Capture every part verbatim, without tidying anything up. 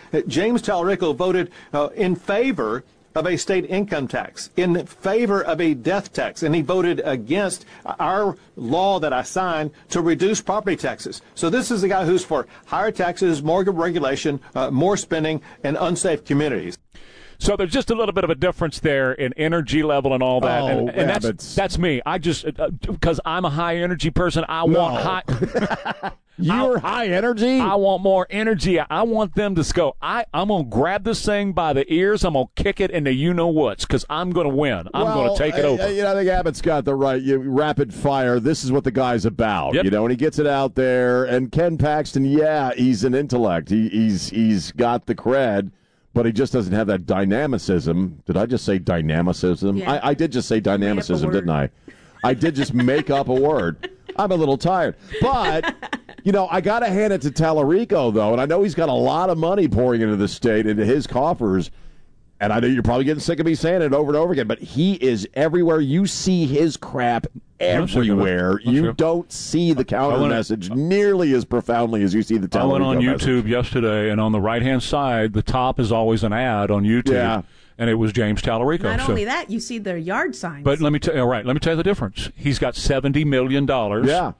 James Talarico voted uh, in favor of a state income tax, in favor of a death tax, and he voted against our law that I signed to reduce property taxes. So this is the guy who's for higher taxes, more regulation, uh, more spending, and unsafe communities. So there's just a little bit of a difference there in energy level and all that. Oh, and and yeah, that's, that's me. I just, because uh, I'm a high energy person, I no. want high. You're I, high energy? I want more energy. I want them to go, I, I'm going to grab this thing by the ears. I'm going to kick it into you-know-whats because I'm going to win. I'm well, going to take it over. I, you know, I think Abbott's got the right you, rapid fire. This is what the guy's about, yep. you know, and he gets it out there. And Ken Paxton, yeah, he's an intellect. He, he's He's got the cred, but he just doesn't have that dynamicism. Did I just say dynamicism? Yeah. I, I did just say dynamicism, didn't I? I did just make up a word. I'm a little tired. But, you know, I got to hand it to Talarico, though, and I know he's got a lot of money pouring into the state, into his coffers, and I know you're probably getting sick of me saying it over and over again, but he is everywhere. You see his crap everywhere. You sure. don't see the counter message nearly as profoundly as you see the Talarico I went on YouTube message. yesterday, and on the right-hand side, the top is always an ad on YouTube. Yeah. And it was James Talarico. Not so. only that, you see their yard signs. But let me tell you, all right, let me tell you the difference. He's got seventy million dollars. Yeah.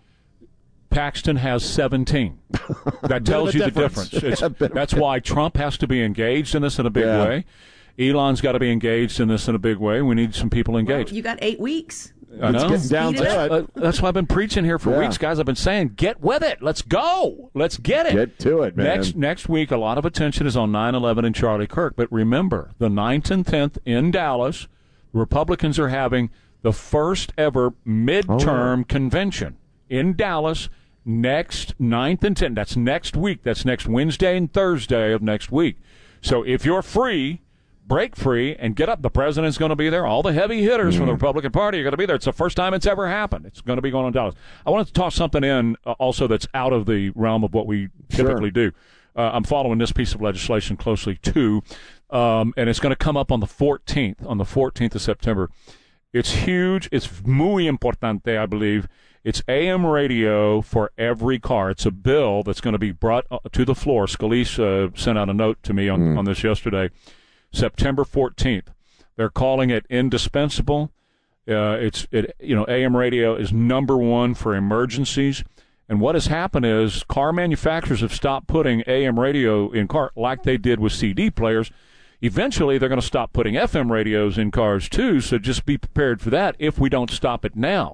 Paxton has seventeen. That tells you difference. the difference. It's, Yeah, that's why Trump has to be engaged in this in a big yeah. way. Elon's got to be engaged in this in a big way. We need some people engaged. Well, you got eight weeks. I know. It's getting down Speed it to up. it. Uh, that's why I've been preaching here for Yeah. weeks, guys. I've been saying, get with it. Let's go. Let's get it. Get to it, man. Next next week, a lot of attention is on nine eleven and Charlie Kirk. But remember, the ninth and tenth in Dallas, Republicans are having the first ever midterm Oh, yeah. convention in Dallas next ninth and tenth. That's next week. That's next Wednesday and Thursday of next week. So if you're free, break free and get up. The president's going to be there. All the heavy hitters mm-hmm. from the Republican Party are going to be there. It's the first time it's ever happened. It's going to be going on in Dallas. I wanted to toss something in uh, also that's out of the realm of what we typically Sure. do. Uh, I'm following this piece of legislation closely, too, um, and it's going to come up on the fourteenth, on the fourteenth of September. It's huge. It's muy importante, I believe. It's A M radio for every car. It's a bill that's going to be brought to the floor. Scalise uh, sent out a note to me on, mm. on this yesterday. September fourteenth. They're calling it indispensable. Uh, it's it you know A M radio is number one for emergencies. And what has happened is car manufacturers have stopped putting A M radio in car like they did with C D players. Eventually, they're going to stop putting F M radios in cars too. So just be prepared for that if we don't stop it now.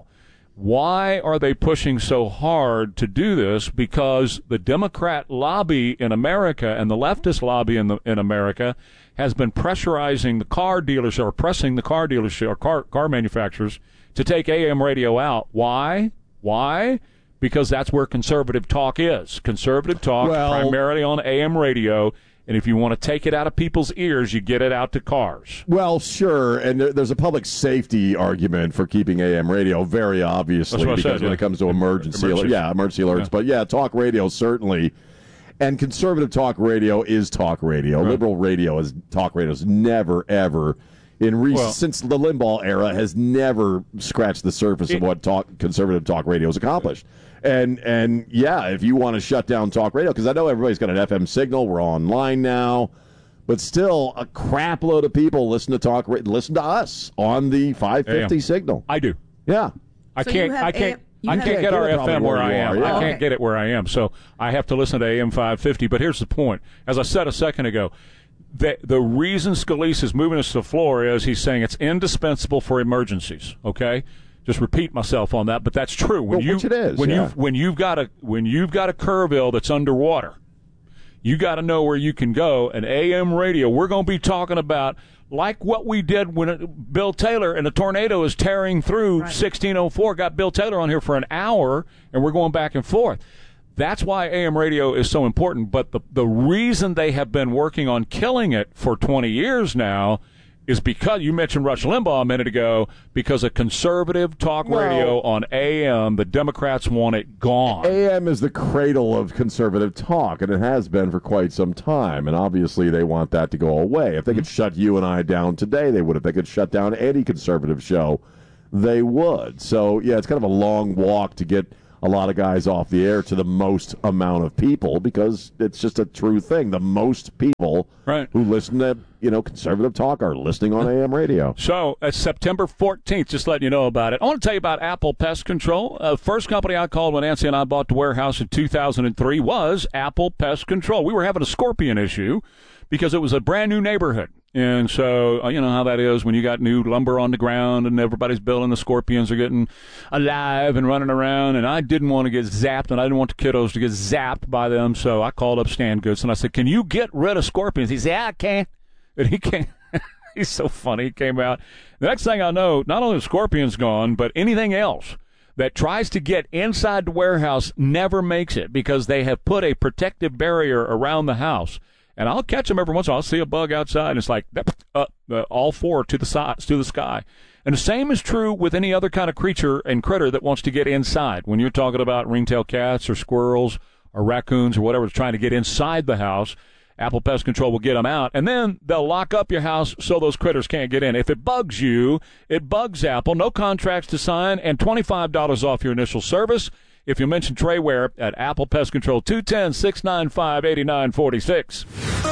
Why are they pushing so hard to do this? Because the Democrat lobby in America and the leftist lobby in the, in America has been pressurizing the car dealers or pressing the car dealers or car, car manufacturers to take A M radio out. Why? Why? Because that's where conservative talk is. Conservative talk well, primarily on A M radio. And if you want to take it out of people's ears, you get it out to cars. Well, sure, and there, there's a public safety argument for keeping A M radio, very obviously, because said, when yeah. it comes to emergency, emergency. yeah, emergency alerts. Yeah. But yeah, talk radio certainly, and conservative talk radio is talk radio. Right. Liberal radio is talk radio is never ever. In recent, Well, since the Limbaugh era, has never scratched the surface it, of what talk conservative talk radio has accomplished. And and yeah, if you want to shut down talk radio, because I know everybody's got an F M signal, we're online now, but still a crap load of people listen to talk listen to us on the five fifty A M signal. I do. Yeah, I So can't. you have I can't. A M You I have- can't get our Can't get it F M where probably I where am. you are, I yeah. can't Okay. get it where I am, so I have to listen to A M five fifty. But here's the point: as I said a second ago, the the reason Scalise is moving us to the floor is he's saying it's indispensable for emergencies. Okay, just repeat myself on that, but that's true. When Well, you which it is, when yeah. you when you've got a when you've got a Kerrville that's underwater, you got to know where you can go. And A M radio, we're going to be talking about. Like what we did when it, Bill Taylor and a tornado is tearing through Right. sixteen oh four, got Bill Taylor on here for an hour, and we're going back and forth. That's why A M radio is so important. But the, the reason they have been working on killing it for twenty years now is because, you mentioned Rush Limbaugh a minute ago, because of conservative talk Well, radio on A M, the Democrats want it gone. A M is the cradle of conservative talk, and it has been for quite some time. And obviously, they want that to go away. If they could shut you and I down today, they would. If they could shut down any conservative show, they would. So, yeah, it's kind of a long walk to get a lot of guys off the air to the most amount of people because it's just a true thing. The most people right. who listen to, you know, conservative talk are listening on A M radio. So, uh, September fourteenth, just letting you know about it. I want to tell you about Apple Pest Control. Uh, first company I called when Nancy and I bought the warehouse in two thousand three was Apple Pest Control. We were having a scorpion issue because it was a brand new neighborhood. And so, uh, you know how that is when you got new lumber on the ground and everybody's building, the scorpions are getting alive and running around. And I didn't want to get zapped, and I didn't want the kiddos to get zapped by them. So I called up Stan Goods, and I said, can you get rid of scorpions? He said, yeah, I can. And he came. He's so funny. He came out. The next thing I know, not only the scorpion's gone, but anything else that tries to get inside the warehouse never makes it because they have put a protective barrier around the house. And I'll catch them every once in a while. I'll see a bug outside, and it's like uh, uh, all four to the sides, to the sky. And the same is true with any other kind of creature and critter that wants to get inside. When you're talking about ringtail cats or squirrels or raccoons or whatever is trying to get inside the house, Apple Pest Control will get them out, and then they'll lock up your house so those critters can't get in. If it bugs you, it bugs Apple. No contracts to sign, and twenty-five dollars off your initial service if you mention Trey Ware at Apple Pest Control, two one zero, six nine five, eight nine four six.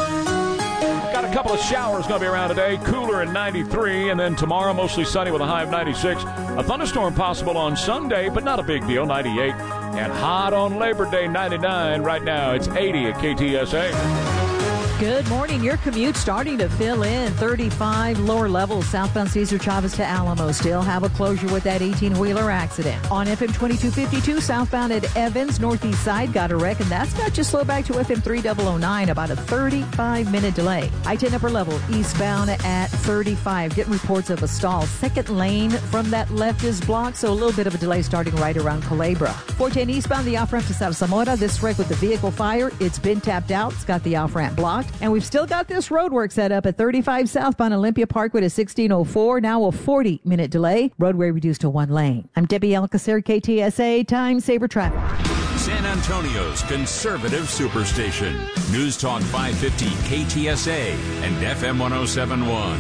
Got a couple of showers going to be around today. Cooler at ninety-three, and then tomorrow mostly sunny with a high of ninety-six. A thunderstorm possible on Sunday, but not a big deal, ninety-eight. And hot on Labor Day, ninety-nine. Right now, it's eighty at K T S A. Good morning. Your commute starting to fill in. thirty-five lower levels southbound Cesar Chavez to Alamo. Still have a closure with that eighteen-wheeler accident. On F M twenty-two fifty-two southbound at Evans, northeast side, got a wreck, and that's got you slow back to F M three thousand nine, about a thirty-five minute delay. I ten upper level eastbound at thirty-five. Getting reports of a stall. Second lane from that left is blocked, so a little bit of a delay starting right around Culebra. four ten eastbound, the off-ramp to South Zamora. This wreck with the vehicle fire. It's been tapped out. It's got the off-ramp blocked. And we've still got this road work set up at thirty-five southbound Olympia Parkway to sixteen oh four. Now a forty minute delay. Roadway reduced to one lane. I'm Debbie Alcacer, K T S A, Time Saver Traffic. San Antonio's conservative superstation. News Talk five fifty K T S A and F M one oh seven point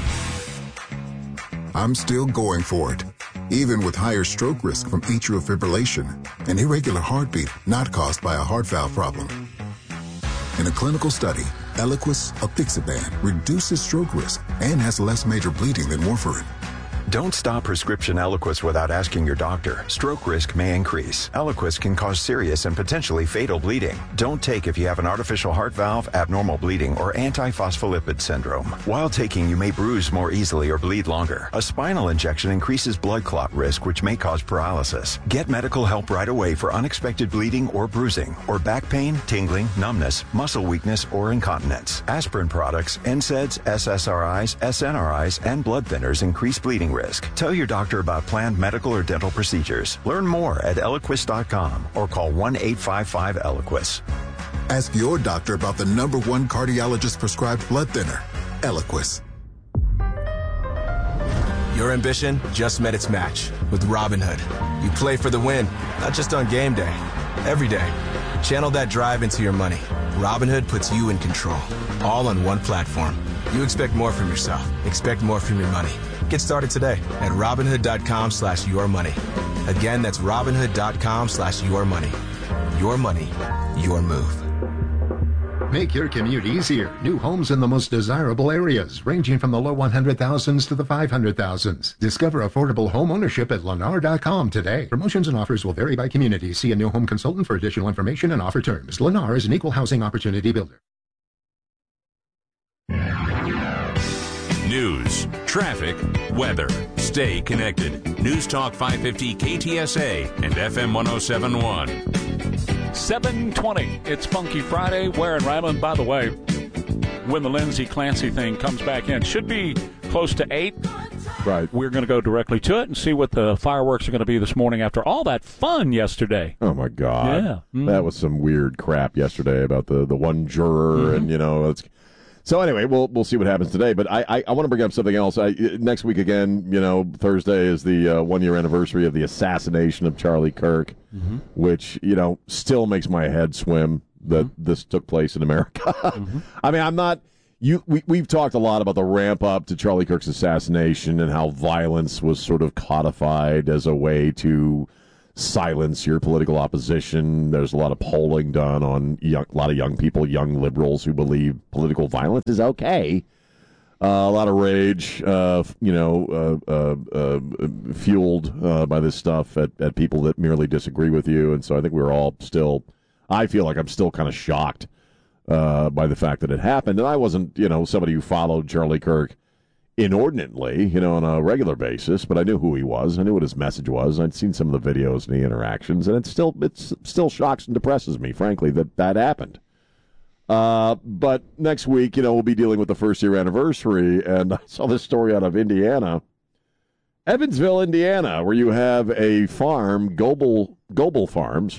one. I'm still going for it, even with higher stroke risk from atrial fibrillation, an irregular heartbeat not caused by a heart valve problem. In a clinical study, Eliquis, apixaban, reduces stroke risk and has less major bleeding than warfarin. Don't stop prescription Eliquis without asking your doctor. Stroke risk may increase. Eliquis can cause serious and potentially fatal bleeding. Don't take if you have an artificial heart valve, abnormal bleeding, or antiphospholipid syndrome. While taking, you may bruise more easily or bleed longer. A spinal injection increases blood clot risk, which may cause paralysis. Get medical help right away for unexpected bleeding or bruising, or back pain, tingling, numbness, muscle weakness, or incontinence. Aspirin products, N SAIDs, S S R Is, S N R Is, and blood thinners increase bleeding risk. Tell your doctor about planned medical or dental procedures. Learn more at Eliquis dot com or call one eight five five Eliquis. Ask your doctor about the number one cardiologist prescribed blood thinner, Eliquis. Your ambition just met its match with Robinhood. You play for the win, not just on game day, every day. Channel that drive into your money. Robinhood puts you in control, all on one platform. You expect more from yourself. Expect more from your money. Get started today at Robinhood.com slash your money. Again, that's Robinhood.com slash your money. Your money, your move. Make your commute easier. New homes in the most desirable areas, ranging from the low one hundred thousands to the five hundred thousands. Discover affordable home ownership at Lennar dot com today. Promotions and offers will vary by community. See a new home consultant for additional information and offer terms. Lennar is an equal housing opportunity builder. News, traffic, weather. Stay connected. News Talk five fifty K T S A and F M one oh seven point one. seven twenty. It's Funky Friday. Ware and Ryland, by the way, when the Lindsay Clancy thing comes back in, should be close to eight. Right. We're going to go directly to it and see what the fireworks are going to be this morning after all that fun yesterday. Oh, my God. Yeah. Mm. That was some weird crap yesterday about the, the one juror mm-hmm. and, you know, it's... So anyway, we'll we'll see what happens today. But I I, I want to bring up something else. I, next week again, you know, Thursday is the uh, one year anniversary of the assassination of Charlie Kirk, mm-hmm. which you know still makes my head swim that mm-hmm. this took place in America. mm-hmm. I mean, I'm not. You we we've talked a lot about the ramp up to Charlie Kirk's assassination and how violence was sort of codified as a way to silence your political opposition. There's a lot of polling done on young, a lot of young people, young liberals who believe political violence is okay. Uh, a lot of rage, uh, you know, uh, uh, uh, fueled uh, by this stuff at, at people that merely disagree with you. And so I think we're all still, I feel like I'm still kind of shocked uh, by the fact that it happened. And I wasn't, you know, somebody who followed Charlie Kirk inordinately, you know, on a regular basis, but I knew who he was. I knew what his message was. I'd seen some of the videos and the interactions, and it still, it still shocks and depresses me, frankly, that that happened. Uh, but next week, you know, we'll be dealing with the first year anniversary, and I saw this story out of Indiana, Evansville, Indiana, where you have a farm, Goebel, Goebel Farms,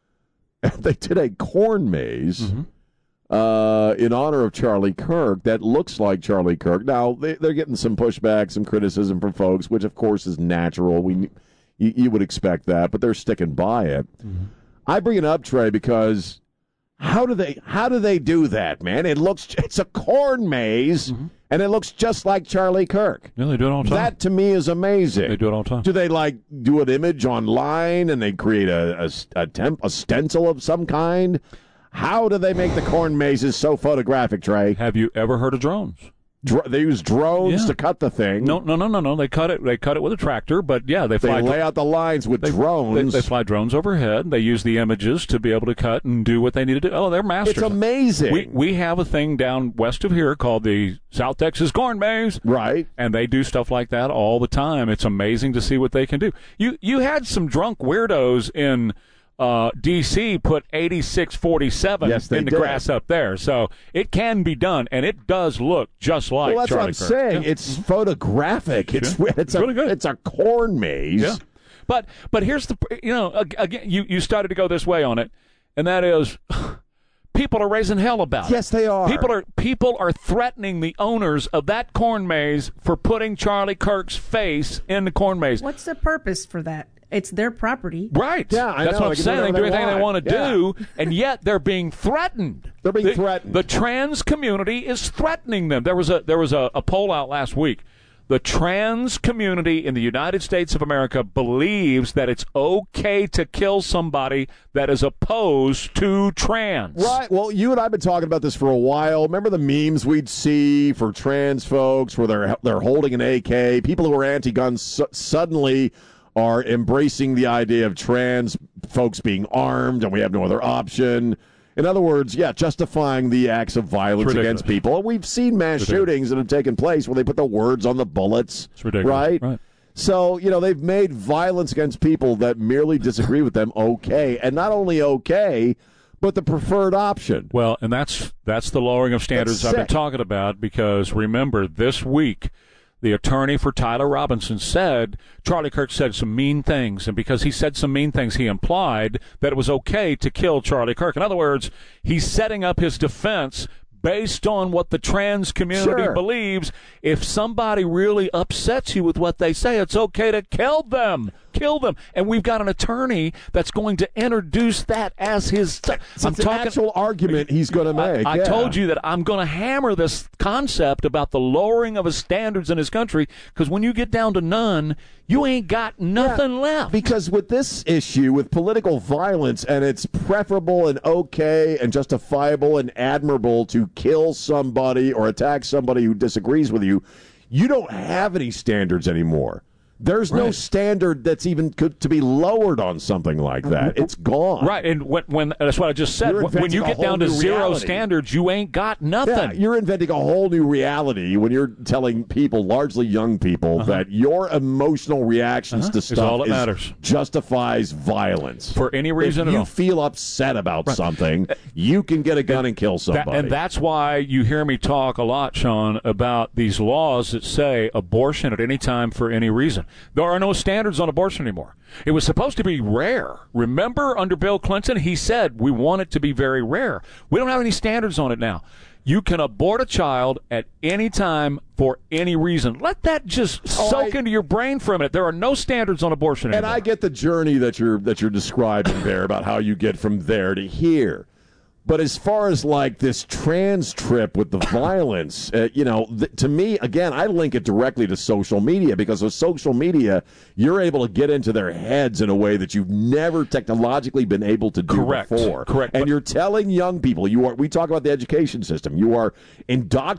and they did a corn maze mm-hmm. uh, in honor of Charlie Kirk that looks like Charlie Kirk. Now, they, they're getting some pushback, some criticism from folks, which, of course, is natural. We, you, you would expect that, but they're sticking by it. Mm-hmm. I bring it up, Trey, because... How do they how do they do that, man? It looks it's a corn maze, mm-hmm. and it looks just like Charlie Kirk. Yeah, they do it all the time. That to me is amazing. They do it all the time. Do they like do an image online and they create a a, a, temp, a stencil of some kind? How do they make the corn mazes so photographic, Trey? Have you ever heard of drones? Dr- they use drones yeah. to cut the thing. No, no, no, no, no. They cut it. They cut it with a tractor. But yeah, they fly. They lay out the lines with they, drones. They, they fly drones overhead. They use the images to be able to cut and do what they need to do. Oh, they're masters. It's amazing. We we have a thing down west of here called the South Texas Corn Maze. Right. And they do stuff like that all the time. It's amazing to see what they can do. You you had some drunk weirdos in. Uh, D C put eighty-six forty-seven yes, in the did. grass up there. So it can be done, and it does look just like Well, that's Charlie what I'm Kirk. saying. Yeah. It's photographic. It's, yeah. it's, it's a, really good. It's a corn maze. Yeah. But, but here's the, you know, again, you, you started to go this way on it, and that is people are raising hell about it. Yes, they are. People are people are threatening the owners of that corn maze for putting Charlie Kirk's face in the corn maze. What's the purpose for that? It's their property. Right. Yeah, I That's know. what They I'm can saying. do They can do whatever anything they want to yeah. do, and yet they're being threatened. They're being the, threatened. The trans community is threatening them. There was a there was a, a poll out last week. The trans community in the United States of America believes that it's okay to kill somebody that is opposed to trans. Right. Well, you and I have been talking about this for a while. Remember the memes we'd see for trans folks where they're they're holding an A K? People who are anti-gun su- suddenly are embracing the idea of trans folks being armed and we have no other option. In other words, yeah, justifying the acts of violence against people. And we've seen mass shootings that have taken place where they put the words on the bullets. It's ridiculous. Right? Right. So, you know, they've made violence against people that merely disagree with them okay. And not only okay, but the preferred option. Well, and that's that's the lowering of standards I've been talking about, because remember, this week, the attorney for Tyler Robinson said Charlie Kirk said some mean things, and because he said some mean things, he implied that it was okay to kill Charlie Kirk. In other words, he's setting up his defense based on what the trans community sure. believes. If somebody really upsets you with what they say, it's okay to kill them. Kill them. And we've got an attorney that's going to introduce that as his... T- so I'm it's talking, an actual argument he's going to make. I, I yeah. told you that I'm going to hammer this concept about the lowering of his standards in his country, because when you get down to none, you ain't got nothing yeah, left. Because with this issue, with political violence, and it's preferable and okay and justifiable and admirable to kill somebody or attack somebody who disagrees with you, you don't have any standards anymore. There's right. no standard that's even could, to be lowered on something like that. It's gone. Right, and when, when that's what I just said. When you get down to zero reality. standards, you ain't got nothing. Yeah, you're inventing a whole new reality when you're telling people, largely young people, uh-huh. that your emotional reactions uh-huh. to stuff all that is, matters. justifies violence. For any reason if at you all. feel upset about right. something, you can get a gun and, and kill somebody. That, and that's why you hear me talk a lot, Sean, about these laws that say abortion at any time for any reason. There are no standards standards on abortion anymore. It was supposed to be rare. Remember, under Bill Clinton, he said we want it to be very rare. We don't have any standards on it now. You can abort a child at any time for any reason. Let that just oh, soak I, into your brain for a minute. There are no standards on abortion anymore. And I get the journey that you're that you're describing there about how you get from there to here. But as far as like this trans trip with the violence, uh, you know, th- to me, again, I link it directly to social media because with social media, you're able to get into their heads in a way that you've never technologically been able to do Correct. before. Correct. And but- you're telling young people, you are. We talk about the education system. You are indoctrinating